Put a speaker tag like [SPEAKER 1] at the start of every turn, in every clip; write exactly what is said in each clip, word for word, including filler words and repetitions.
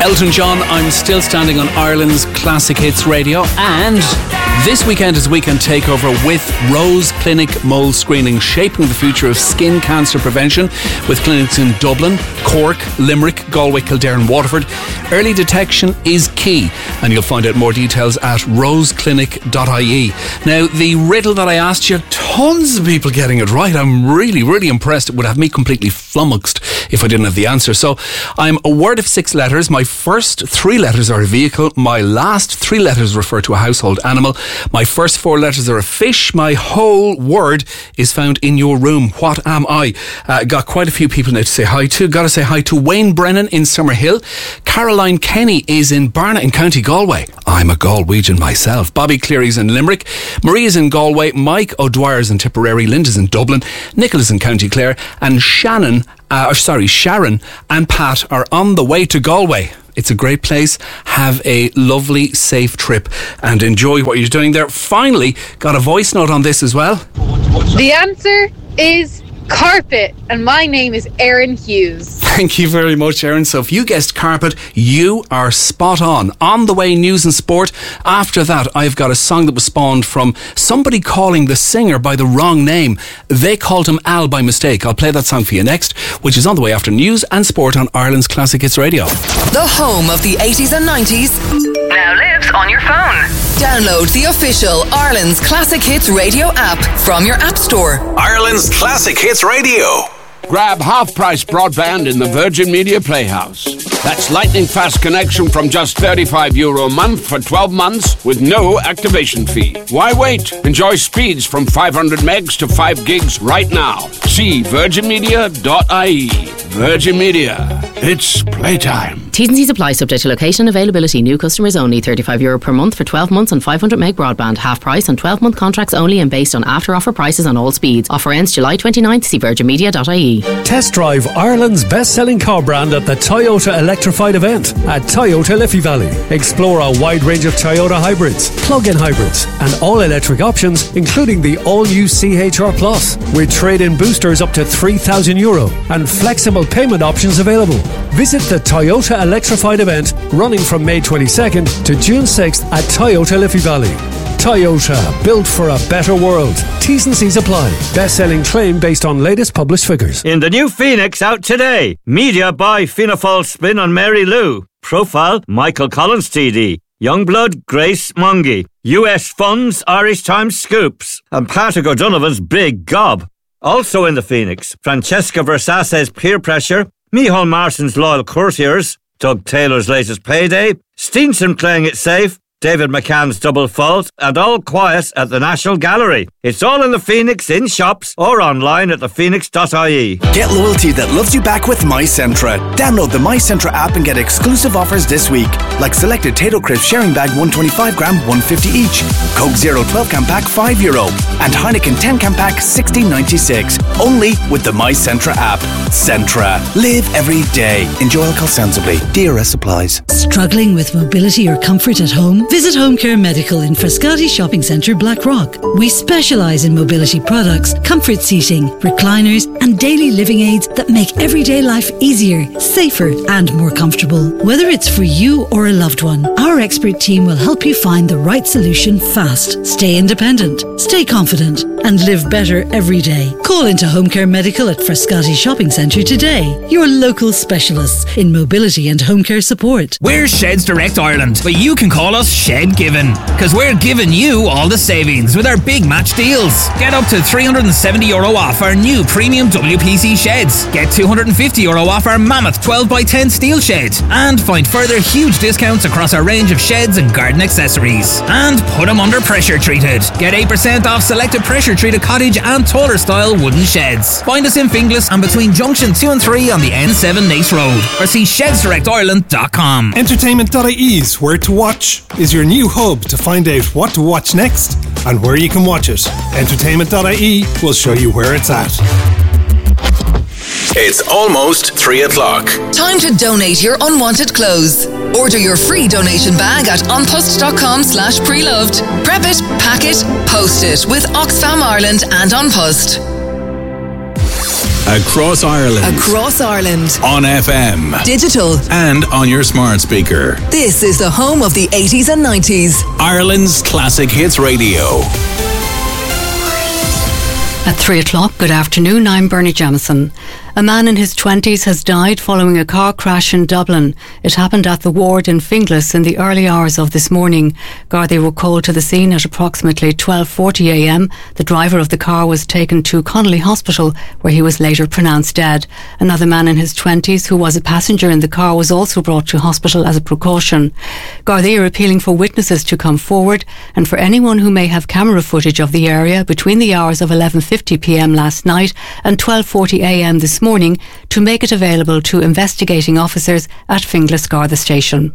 [SPEAKER 1] Elton John, I'm Still Standing on Ireland's Classic Hits Radio. And this weekend is Weekend Takeover with Rose Clinic Mole Screening, shaping the future of skin cancer prevention, with clinics in Dublin, Cork, Limerick, Galway, Kildare and Waterford. Early detection is key, and you'll find out more details at rose clinic dot I E. Now, the riddle that I asked you, tons of people getting it right. I'm really, really impressed. It would have me completely flummoxed if I didn't have the answer. So I'm a word of six letters. My first three letters are a vehicle. My last three letters refer to a household animal. My first four letters are a fish. My whole word is found in your room. What am I? Uh, got quite a few people now to say hi to. Got to say hi to Wayne Brennan in Summerhill. Caroline Kenny is in Barna in County Galway. I'm a Galwegian myself. Bobby Cleary's in Limerick. Maria's in Galway. Mike O'Dwyer's in Tipperary. Linda's in Dublin. Nicola's in County Clare. And Shannon, uh, or sorry, Sharon and Pat are on the way to Galway. It's a great place. Have a lovely, safe trip and enjoy what you're doing there. Finally, got a voice note on this as well.
[SPEAKER 2] The answer is carpet, and my name is Erin Hughes.
[SPEAKER 1] Thank you very much, Erin. So if you guessed carpet, you are spot on. On the way, news and sport. After that, I've got a song that was spawned from somebody calling the singer by the wrong name. They called him Al by mistake. I'll play that song for you next, which is on the way after news and sport on Ireland's Classic Hits Radio.
[SPEAKER 3] The home of the eighties and nineties now lives on your phone. Download the official Ireland's Classic Hits Radio app from your app store.
[SPEAKER 4] Ireland's Classic Hits Radio.
[SPEAKER 5] Grab half-price broadband in the Virgin Media Playhouse. That's lightning-fast connection from just thirty-five euro a month for twelve months with no activation fee. Why wait? Enjoy speeds from five hundred megs to five gigs right now. See virgin media dot I E. Virgin Media. It's playtime.
[SPEAKER 6] T's and C's apply, subject to location availability. New customers only. thirty-five euro per month for twelve months and five hundred meg broadband. Half price on twelve month contracts only and based on after offer prices on all speeds. Offer ends July twenty-ninth. See virgin media dot I E.
[SPEAKER 7] Test drive Ireland's best-selling car brand at the Toyota Electrified event at Toyota Liffey Valley. Explore a wide range of Toyota hybrids, plug-in hybrids and all-electric options, including the all-new C H R Plus, with trade-in boosters up to three thousand euro and flexible payment options available. Visit the Toyota Electrified event running from May twenty-second to June sixth at Toyota Liffey Valley. Toyota, built for a better world. T's and C's apply. Best-selling claim based on latest published figures.
[SPEAKER 8] In the new Phoenix out today. Media by Fianna Fáil spin on Mary Lou. Profile Michael Collins T D. Youngblood Grace Mungy. U S funds Irish Times scoops. And Patrick O'Donovan's big gob. Also in the Phoenix, Francesca Versace's peer pressure. Micheál Marston's loyal courtiers. Doug Taylor's latest payday. Steenson playing it safe. David McCann's double fault, and all quiet at the National Gallery. It's all in the Phoenix, in shops, or online at the phoenix dot I E.
[SPEAKER 4] Get loyalty that loves you back with MyCentra. Download the MyCentra app and get exclusive offers this week, like selected Tato Crisp sharing bag one twenty-five gram, one fifty each, Coke Zero twelve can pack five euro, and Heineken ten can pack sixteen ninety-six. Only with the MyCentra app. Centra. Live every day. Enjoy alcohol sensibly. D R S supplies.
[SPEAKER 9] Struggling with mobility or comfort at home? Visit Home Care Medical in Frascati Shopping Centre, Blackrock. We specialise in mobility products, comfort seating, recliners and daily living aids that make everyday life easier, safer and more comfortable. Whether it's for you or a loved one, our expert team will help you find the right solution fast. Stay independent, stay confident and live better every day. Call into Home Care Medical at Frascati Shopping Centre today. Your local specialists in mobility and home care support.
[SPEAKER 10] We're Sheds Direct Ireland, but you can call us Shed Given, because we're giving you all the savings with our big match deals. Get up to three hundred seventy euro off our new premium W P C sheds. Get two hundred fifty euro off our Mammoth twelve by ten steel shed. And find further huge discounts across our range of sheds and garden accessories. And put them under pressure treated. Get eight percent off selected pressure treated cottage and taller style wooden sheds. Find us in Finglas and between junction two and three on the N seven Nace Road, or see sheds direct ireland dot com.
[SPEAKER 11] Entertainment dot I E's Where to Watch is your new hub to find out what to watch next and where you can watch it. Entertainment dot I E will show you where it's at.
[SPEAKER 4] It's almost three o'clock.
[SPEAKER 3] Time to donate your unwanted clothes. Order your free donation bag at onpost.com slash preloved. Prep it, pack it, post it with Oxfam Ireland and OnPost.
[SPEAKER 12] Across Ireland.
[SPEAKER 3] Across Ireland.
[SPEAKER 12] On F M.
[SPEAKER 3] Digital.
[SPEAKER 12] And on your smart speaker.
[SPEAKER 3] This is the home of the eighties and nineties.
[SPEAKER 12] Ireland's Classic Hits Radio.
[SPEAKER 13] At three o'clock, good afternoon, I'm Bernie Jamieson. A man in his twenties has died following a car crash in Dublin. It happened at the ward in Finglas in the early hours of this morning. Gardaí were called to the scene at approximately twelve forty a m. The driver of the car was taken to Connolly Hospital, where he was later pronounced dead. Another man in his twenties who was a passenger in the car was also brought to hospital as a precaution. Gardaí are appealing for witnesses to come forward and for anyone who may have camera footage of the area between the hours of eleven fifty p m last night and twelve forty a m this morning to make it available to investigating officers at Finglas Garda station.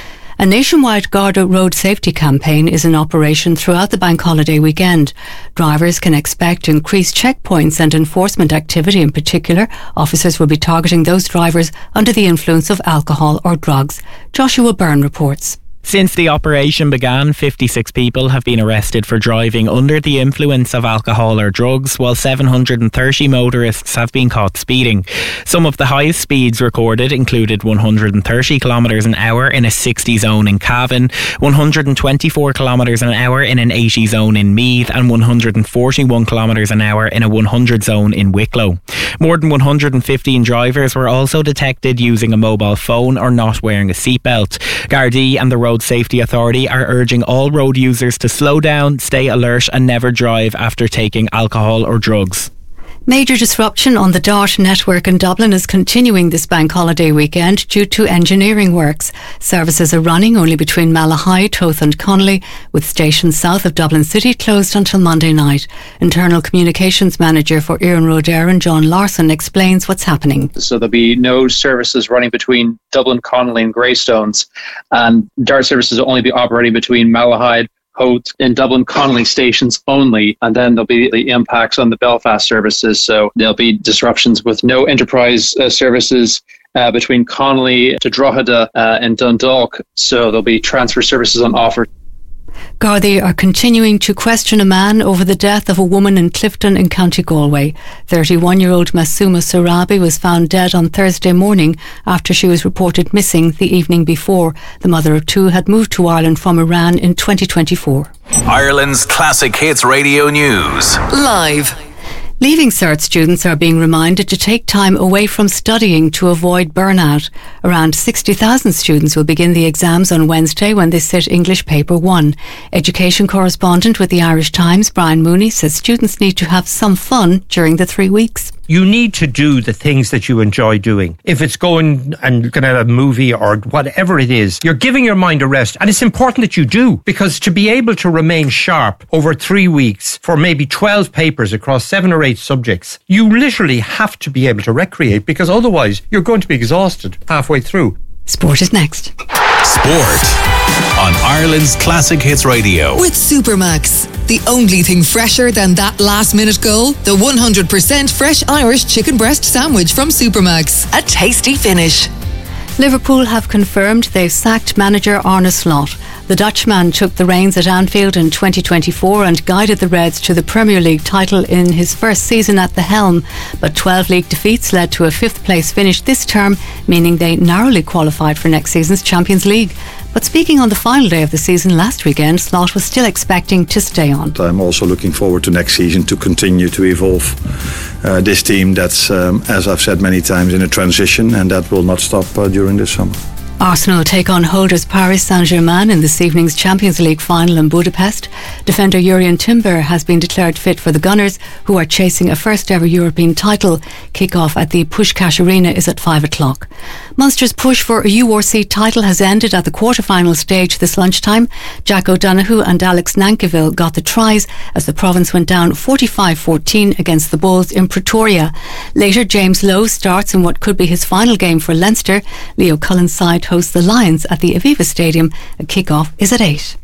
[SPEAKER 13] A nationwide Garda road safety campaign is in operation throughout the bank holiday weekend. Drivers can expect increased checkpoints and enforcement activity. In particular, officers will be targeting those drivers under the influence of alcohol or drugs. Joshua Byrne reports.
[SPEAKER 14] Since the operation began, fifty-six people have been arrested for driving under the influence of alcohol or drugs, while seven hundred thirty motorists have been caught speeding. Some of the highest speeds recorded included one hundred thirty kilometres an hour in a sixty zone in Cavan, one hundred twenty-four kilometres an hour in an eighty zone in Meath, and one hundred forty-one kilometres an hour in a one hundred zone in Wicklow. More than one hundred fifteen drivers were also detected using a mobile phone or not wearing a seatbelt. Gardaí and the Road Safety Authority are urging all road users to slow down, stay alert and never drive after taking alcohol or drugs.
[SPEAKER 13] Major disruption on the DART network in Dublin is continuing this bank holiday weekend due to engineering works. Services are running only between Malahide, Toth and Connolly, with stations south of Dublin City closed until Monday night. Internal Communications Manager for Iarn Road Éireann, John Larson, explains what's happening.
[SPEAKER 15] So there'll be no services running between Dublin, Connolly and Greystones, and DART services will only be operating between Malahide, Hoth and Dublin Connolly stations only, and then there'll be the impacts on the Belfast services. So there'll be disruptions with no enterprise uh, services uh, between Connolly to Drogheda uh, and Dundalk. So there'll be transfer services on offer.
[SPEAKER 13] Gardaí are continuing to question a man over the death of a woman in Clifton in County Galway. thirty-one-year-old Masuma Sarabi was found dead on Thursday morning after she was reported missing the evening before. The mother of two had moved to Ireland from Iran in twenty twenty-four.
[SPEAKER 12] Ireland's Classic Hits Radio News.
[SPEAKER 3] Live.
[SPEAKER 13] Leaving Cert students are being reminded to take time away from studying to avoid burnout. Around sixty thousand students will begin the exams on Wednesday when they sit English Paper one. Education correspondent with the Irish Times, Brian Mooney, says students need to have some fun during the three weeks.
[SPEAKER 16] You need to do the things that you enjoy doing. If it's going and looking at a movie or whatever it is, you're giving your mind a rest. And it's important that you do, because to be able to remain sharp over three weeks for maybe twelve papers across seven or eight subjects, you literally have to be able to recreate, because otherwise you're going to be exhausted halfway through.
[SPEAKER 13] Sport is next.
[SPEAKER 12] Sport on Ireland's Classic Hits Radio.
[SPEAKER 3] With Supermax. The only thing fresher than that last-minute goal? The one hundred percent fresh Irish chicken breast sandwich from Supermax. A tasty finish.
[SPEAKER 13] Liverpool have confirmed they've sacked manager Arne Slot. The Dutchman took the reins at Anfield in twenty twenty-four and guided the Reds to the Premier League title in his first season at the helm. But twelve league defeats led to a fifth place finish this term, meaning they narrowly qualified for next season's Champions League. But speaking on the final day of the season last weekend, Slot was still expecting to stay on.
[SPEAKER 17] I'm also looking forward to next season to continue to evolve uh, this team that's, um, as I've said many times, in a transition, and that will not stop uh, during this summer.
[SPEAKER 13] Arsenal take on holders Paris Saint-Germain in this evening's Champions League final in Budapest. Defender Jurrien Timber has been declared fit for the Gunners, who are chasing a first-ever European title. Kick-off at the Puskás Arena is at five o'clock. Munster's push for a U R C title has ended at the quarter-final stage this lunchtime. Jack O'Donoghue and Alex Nankivil got the tries as the province went down forty-five fourteen against the Bulls in Pretoria. Later, James Lowe starts in what could be his final game for Leinster. Leo Cullen's side hosts the Lions at the Aviva Stadium. A kick-off is at eight.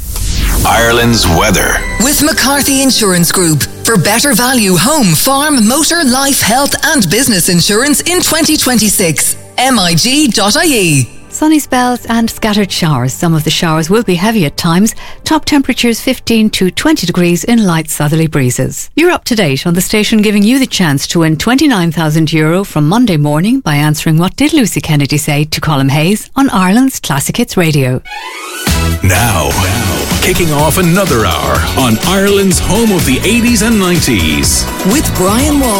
[SPEAKER 12] Ireland's weather.
[SPEAKER 3] With McCarthy Insurance Group. For better value home, farm, motor, life, health and business insurance in twenty twenty-six. M I G dot I E.
[SPEAKER 13] Sunny spells and scattered showers. Some of the showers will be heavy at times. Top temperatures fifteen to twenty degrees in light southerly breezes. You're up to date on the station, giving you the chance to win twenty-nine thousand euro from Monday morning by answering What Did Lucy Kennedy Say to Colm Hayes on Ireland's Classic Hits Radio.
[SPEAKER 12] Now, now, kicking off another hour on Ireland's home of the eighties and nineties.
[SPEAKER 3] With Brian Wall.